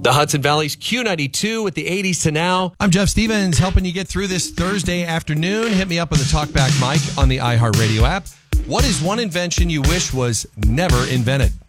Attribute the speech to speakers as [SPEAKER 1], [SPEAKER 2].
[SPEAKER 1] The Hudson Valley's Q92 with the 80s to now. I'm Jeff Stevens, helping you get through this Thursday afternoon. Hit me up with a talkback mic on the iHeartRadio app. What is one invention you wish was never invented?